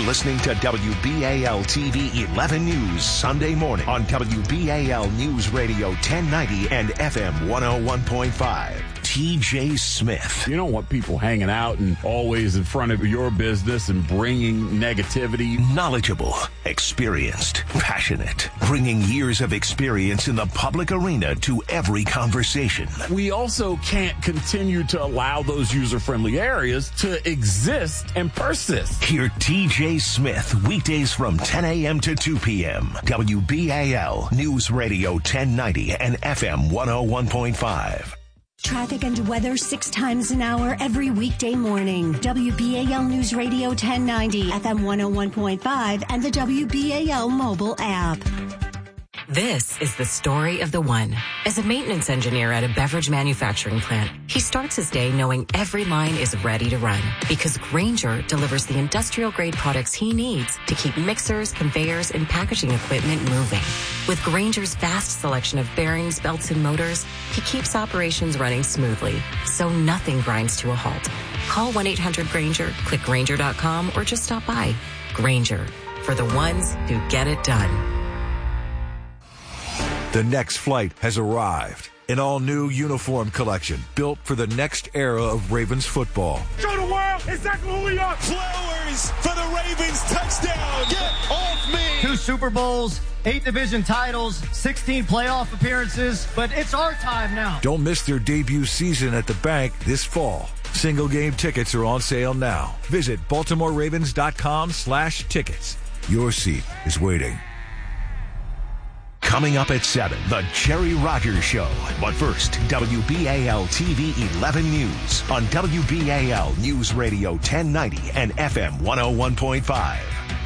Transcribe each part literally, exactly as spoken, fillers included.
listening to W B A L T V eleven News Sunday morning on W B A L News Radio ten ninety and F M one oh one point five. T J Smith. You don't want people hanging out and always in front of your business and bringing negativity. Knowledgeable, experienced, passionate, bringing years of experience in the public arena to every conversation. We also can't continue to allow those user-friendly areas to exist and persist. Hear T J Smith weekdays from ten a.m. to two p.m. W B A L News Radio ten ninety and F M one oh one point five. Traffic and weather six times an hour every weekday morning. W B A L News Radio ten ninety, F M one oh one point five, and the W B A L mobile app. This is the story of the one. As a maintenance engineer at a beverage manufacturing plant, he starts his day knowing every line is ready to run because Grainger delivers the industrial-grade products he needs to keep mixers, conveyors, and packaging equipment moving. With Grainger's vast selection of bearings, belts, and motors, he keeps operations running smoothly, so nothing grinds to a halt. Call one eight hundred Grainger, click Grainger dot com, or just stop by. Grainger, for the ones who get it done. The next flight has arrived. An all-new uniform collection built for the next era of Ravens football. Show the world exactly who we are. Flowers for the Ravens touchdown. Get off me. Two Super Bowls, eight division titles, sixteen playoff appearances, but it's our time now. Don't miss their debut season at the bank this fall. Single game tickets are on sale now. Visit Baltimore Ravens dot com slash tickets. Your seat is waiting. Coming up at seven, the Jerry Rogers Show. But first, W B A L T V eleven News on W B A L News Radio ten ninety and F M one oh one point five.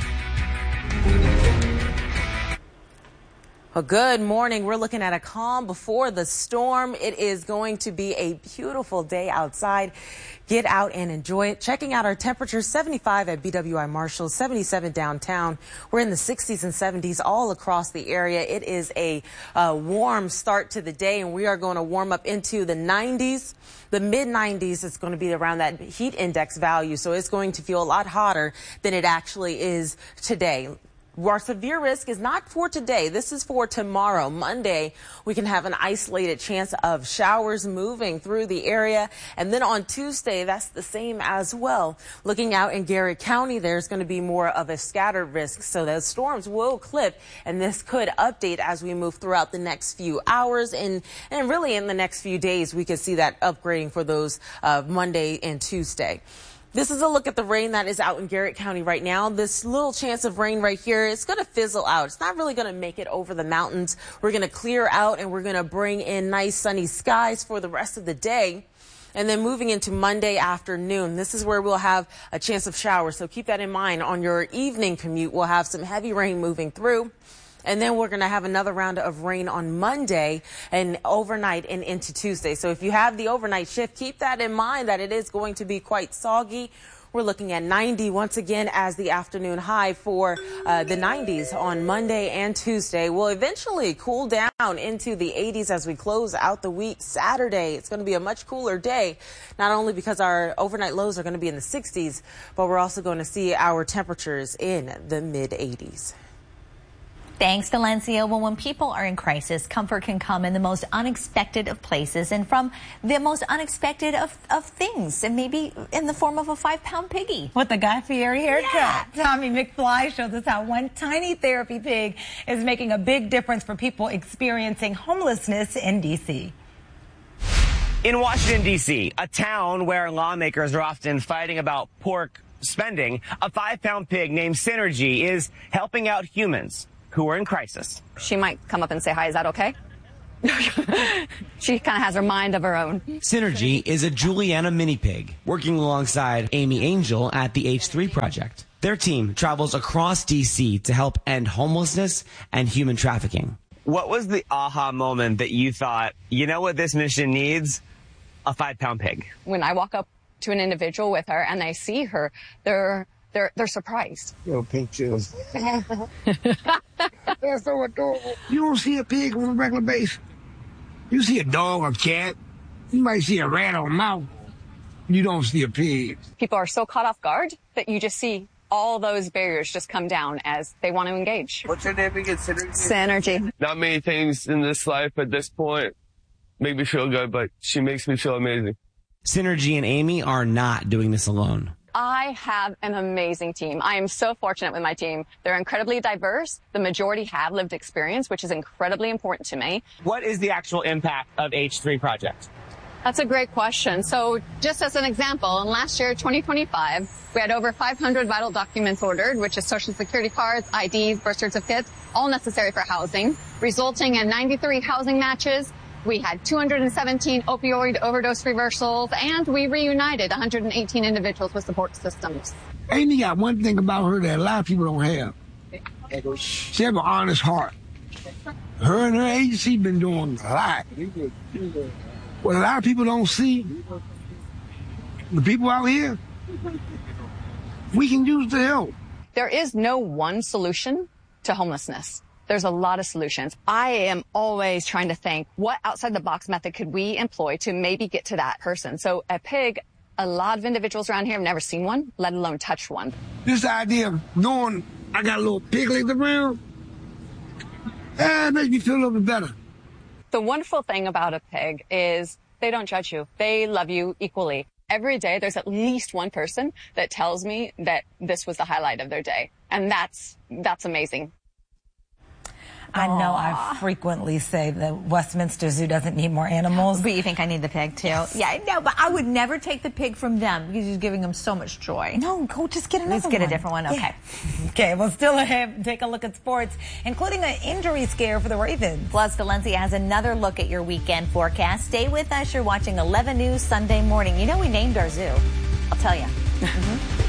Well, good morning. We're looking at a calm before the storm. It is going to be a beautiful day outside. Get out and enjoy it. Checking out our temperatures, seventy-five at B W I Marshall, seventy-seven downtown. We're in the sixties and seventies all across the area. It is a uh, warm start to the day, and we are going to warm up into the nineties. The mid nineties is going to be around that heat index value, so it's going to feel a lot hotter than it actually is today. Our severe risk is not for today. This is for tomorrow, Monday. We can have an isolated chance of showers moving through the area. And then on Tuesday, that's the same as well. Looking out in Garrett County, there's going to be more of a scattered risk. So those storms will clip, and this could update as we move throughout the next few hours. And, and really in the next few days, we could see that upgrading for those uh, Monday and Tuesday. This is a look at the rain that is out in Garrett County right now. This little chance of rain right here, it's going to fizzle out. It's not really going to make it over the mountains. We're going to clear out, and we're going to bring in nice sunny skies for the rest of the day. And then moving into Monday afternoon, this is where we'll have a chance of showers. So keep that in mind. On your evening commute, we'll have some heavy rain moving through. And then we're going to have another round of rain on Monday and overnight and into Tuesday. So if you have the overnight shift, keep that in mind that it is going to be quite soggy. We're looking at ninety once again as the afternoon high for uh, the nineties on Monday and Tuesday. We'll eventually cool down into the eighties as we close out the week. Saturday, it's going to be a much cooler day, not only because our overnight lows are going to be in the sixties, but we're also going to see our temperatures in the mid eighties. Thanks, Valencia. Well, when people are in crisis, comfort can come in the most unexpected of places and from the most unexpected of, of things, and maybe in the form of a five-pound piggy. With the Guy Fieri haircut. Yeah. Tommy McFly shows us how one tiny therapy pig is making a big difference for people experiencing homelessness in D C. In Washington, D C, a town where lawmakers are often fighting about pork spending, a five-pound pig named Synergy is helping out humans who are in crisis. She might come up and say, hi, is that okay? She kind of has her mind of her own. Synergy is a Juliana mini pig working alongside Amy Angel at the H three Project. Their team travels across D C to help end homelessness and human trafficking. What was the aha moment that you thought, you know what this mission needs? A five-pound pig. When I walk up to an individual with her and I see her, they're They're, they're surprised. Little pink chills. That's so adorable. You don't see a pig on a regular basis. You see a dog or cat. You might see a rat or a mouse. You don't see a pig. People are so caught off guard that you just see all those barriers just come down as they want to engage. What's your name again? Synergy? Synergy. Not many things in this life at this point make me feel good, but she makes me feel amazing. Synergy and Amy are not doing this alone. I have an amazing team. I am so fortunate with my team. They're incredibly diverse. The majority have lived experience, which is incredibly important to me. What is the actual impact of H three Project? That's a great question. So just as an example, in last year, twenty twenty-five, we had over five hundred vital documents ordered, which is social security cards, I Ds, birth certificates, all necessary for housing, resulting in ninety-three housing matches. We had two hundred seventeen opioid overdose reversals, and we reunited one hundred eighteen individuals with support systems. Amy got one thing about her that a lot of people don't have. She has an honest heart. Her and her agency been doing a lot. What a lot of people don't see, the people out here, we can use the help. There is no one solution to homelessness. There's a lot of solutions. I am always trying to think, what outside the box method could we employ to maybe get to that person? So a pig, a lot of individuals around here have never seen one, let alone touched one. This idea of knowing I got a little piglet around, that makes me feel a little bit better. The wonderful thing about a pig is they don't judge you. They love you equally. Every day there's at least one person that tells me that this was the highlight of their day. And that's, that's amazing. I know I frequently say that Westminster Zoo doesn't need more animals. But you think I need the pig, too? Yes. Yeah, I know, but I would never take the pig from them because he's giving them so much joy. No, go just get another one. Let's get a different one, okay. Yeah. Okay, well, still ahead, take a look at sports, including an injury scare for the Ravens. Plus, Valencia has another look at your weekend forecast. Stay with us. You're watching eleven News Sunday morning. You know we named our zoo. I'll tell you. Mm-hmm.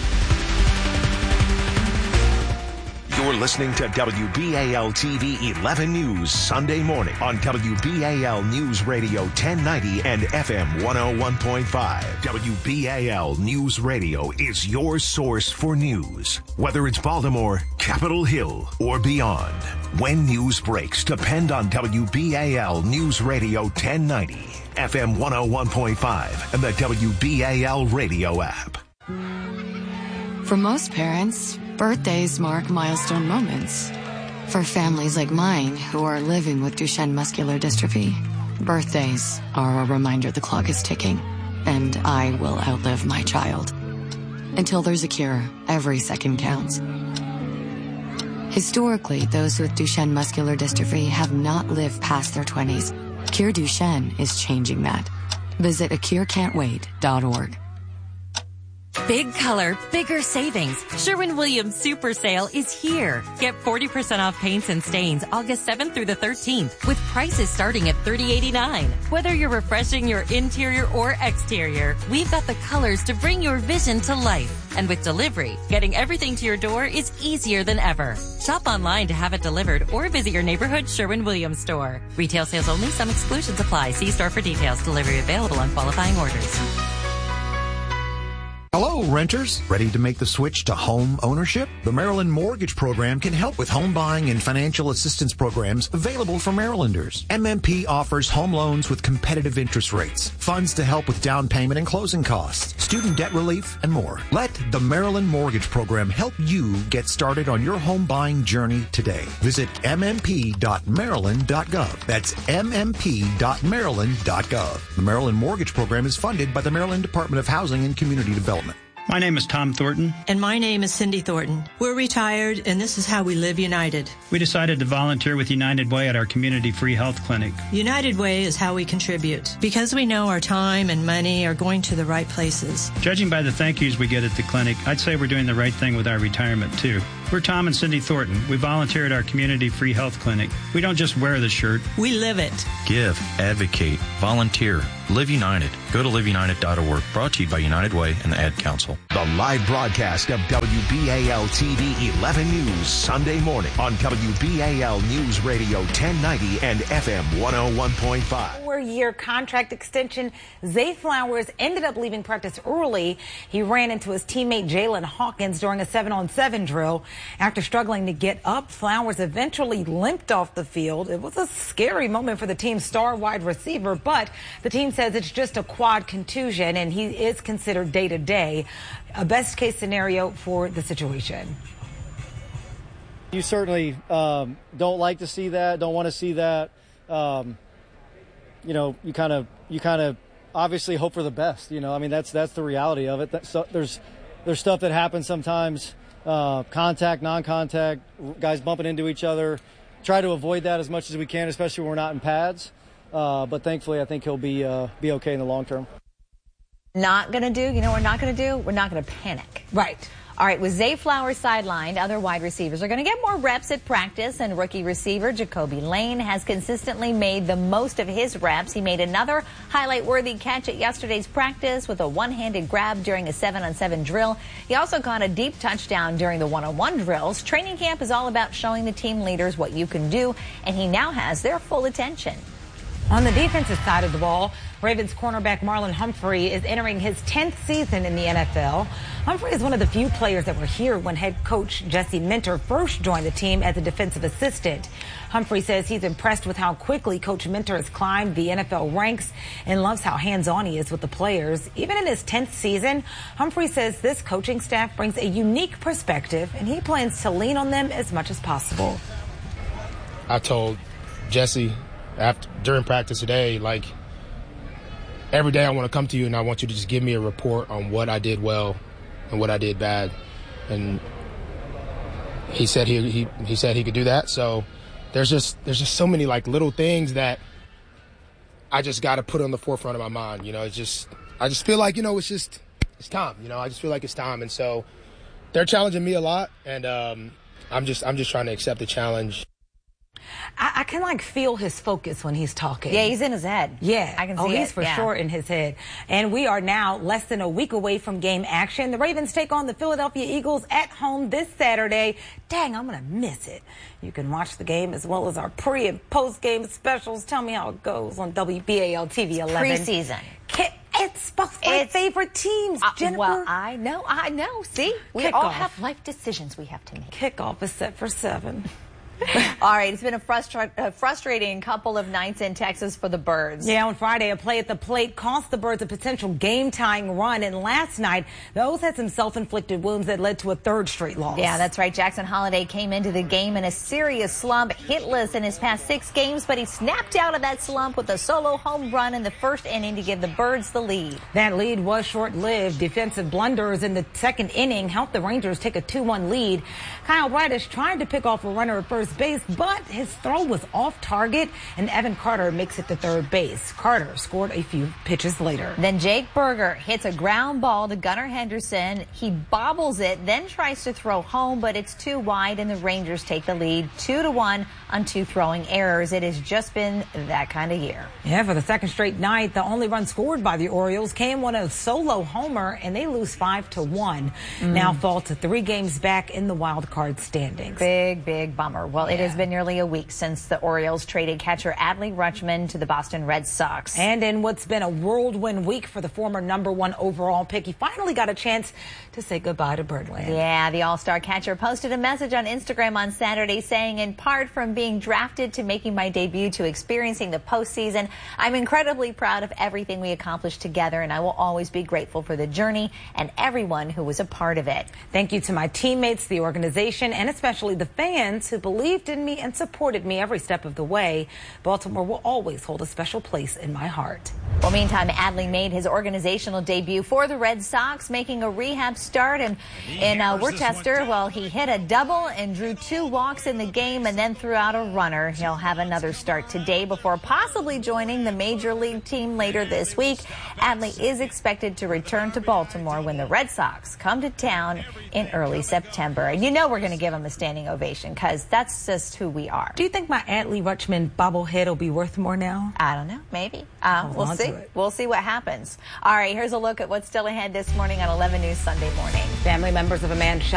You're listening to W B A L T V eleven News Sunday morning on W B A L News Radio ten ninety and F M one oh one point five. W B A L News Radio is your source for news. Whether it's Baltimore, Capitol Hill, or beyond. When news breaks, depend on W B A L News Radio ten ninety, F M one oh one point five, and the W B A L radio app. For most parents, birthdays mark milestone moments. For families like mine who are living with Duchenne muscular dystrophy, birthdays are a reminder the clock is ticking, and I will outlive my child. Until there's a cure, every second counts. Historically, those with Duchenne muscular dystrophy have not lived past their twenties. Cure Duchenne is changing that. Visit a cure can't wait dot org. Big color, bigger savings. Sherwin-Williams Super Sale is here. Get forty percent off paints and stains August seventh through the thirteenth with prices starting at thirty eighty-nine. Whether you're refreshing your interior or exterior, we've got the colors to bring your vision to life. And with delivery, getting everything to your door is easier than ever. Shop online to have it delivered or visit your neighborhood Sherwin-Williams store. Retail sales only. Some exclusions apply. See store for details. Delivery available on qualifying orders. Hello, renters. Ready to make the switch to home ownership? The Maryland Mortgage Program can help with home buying and financial assistance programs available for Marylanders. M M P offers home loans with competitive interest rates, funds to help with down payment and closing costs, student debt relief, and more. Let the Maryland Mortgage Program help you get started on your home buying journey today. Visit m m p dot maryland dot gov. That's m m p dot maryland dot gov. The Maryland Mortgage Program is funded by the Maryland Department of Housing and Community Development. My name is Tom Thornton. And my name is Cindy Thornton. We're retired, and this is how we live United. We decided to volunteer with United Way at our community free health clinic. United Way is how we contribute, because we know our time and money are going to the right places. Judging by the thank yous we get at the clinic, I'd say we're doing the right thing with our retirement, too. We're Tom and Cindy Thornton. We volunteer at our community free health clinic. We don't just wear the shirt. We live it. Give, advocate, volunteer, live United. Go to live united dot org. Brought to you by United Way and the Ad Council. The live broadcast of W B A L T V eleven News Sunday morning on W B A L News Radio ten ninety and F M one oh one point five. Four-year contract extension. Zay Flowers ended up leaving practice early. He ran into his teammate Jalen Hawkins during a seven-on-seven drill. After struggling to get up, Flowers eventually limped off the field. It was a scary moment for the team's star wide receiver, but the team says it's just a quad contusion and he is considered day-to-day. a best case scenario for the situation. You certainly um, don't like to see that, don't want to see that. Um, you know, you kind of, you kind of obviously hope for the best. You know, I mean, that's that's the reality of it. That, so there's there's stuff that happens sometimes, uh, contact, non-contact, guys bumping into each other. Try to avoid that as much as we can, especially when we're not in pads. Uh, but thankfully, I think he'll be uh, be okay in the long term. Not going to do, you know what we're not going to do? We're not going to panic. Right. All right, with Zay Flowers sidelined, other wide receivers are going to get more reps at practice, and rookie receiver Jacoby Lane has consistently made the most of his reps. He made another highlight-worthy catch at yesterday's practice with a one-handed grab during a seven-on-seven drill. He also caught a deep touchdown during the one-on-one drills. Training camp is all about showing the team leaders what you can do, and he now has their full attention. On the defensive side of the ball, Ravens cornerback Marlon Humphrey is entering his tenth season in the N F L. Humphrey is one of the few players that were here when head coach Jesse Minter first joined the team as a defensive assistant. Humphrey says he's impressed with how quickly Coach Minter has climbed the N F L ranks and loves how hands-on he is with the players. Even in his tenth season, Humphrey says this coaching staff brings a unique perspective, and he plans to lean on them as much as possible. I told Jesse after during practice today, like, every day I want to come to you and I want you to just give me a report on what I did well and what I did bad. And he said he he, he said he could do that. So there's just there's just so many like little things that I just got to put on the forefront of my mind. You know, it's just I just feel like, you know, it's just it's time. You know, I just feel like it's time. And so they're challenging me a lot, and um, I'm just I'm just trying to accept the challenge. I, I can like feel his focus when he's talking. Yeah, he's in his head. Yeah, I can see oh, it. he's for yeah. sure in his head. And we are now less than a week away from game action. The Ravens take on the Philadelphia Eagles at home this Saturday. Dang, I'm gonna miss it. You can watch the game as well as our pre and post game specials. Tell me how it goes on W B A L T V eleven. Preseason. It's both my it's, favorite teams, Jennifer. Uh, well, I know, I know. See, we Kick all off. have life decisions we have to make. Kickoff is set for seven. All right, it's been a, frustra- a frustrating couple of nights in Texas for the Birds. Yeah, on Friday, a play at the plate cost the Birds a potential game-tying run. And last night, the O's had some self-inflicted wounds that led to a third straight loss. Yeah, that's right. Jackson Holliday came into the game in a serious slump, hitless in his past six games, but he snapped out of that slump with a solo home run in the first inning to give the Birds the lead. That lead was short-lived. Defensive blunders in the second inning helped the Rangers take a two one lead. Kyle Bradish tried to pick off a runner at first base, but his throw was off target, and Evan Carter makes it to third base. Carter scored a few pitches later. Then Jake Berger hits a ground ball to Gunnar Henderson. He bobbles it, then tries to throw home, but it's too wide, and the Rangers take the lead two to one on two throwing errors. It has just been that kind of year. Yeah, for the second straight night, the only run scored by the Orioles came on a solo homer, and they lose five to one. Mm. Now fall to three games back in the wild card standings. Big, big bummer. Well, yeah. It has been nearly a week since the Orioles traded catcher Adley Rutschman to the Boston Red Sox. And in what's been a whirlwind week for the former number one overall pick, he finally got a chance to say goodbye to Birdland. Yeah, the All-Star catcher posted a message on Instagram on Saturday saying, in part from being drafted to making my debut to experiencing the postseason, I'm incredibly proud of everything we accomplished together, and I will always be grateful for the journey and everyone who was a part of it. Thank you to my teammates, the organization, and especially the fans who believed in me and supported me every step of the way. Baltimore will always hold a special place in my heart. Well, meantime, Adley made his organizational debut for the Red Sox, making a rehab start in, in uh, Worcester. Well, he hit a double and drew two walks in the game and then threw out a runner. He'll have another start today before possibly joining the Major League team later this week. Adley is expected to return to Baltimore when the Red Sox come to town in early September. And you know we're going to give him a standing ovation because that's just who we are. Do you think my Adley Rutschman bobblehead will be worth more now? I don't know. Maybe. Uh, we'll see. We'll see what happens. All right, here's a look at what's still ahead this morning on eleven News Sunday Morning. Family members of a man shot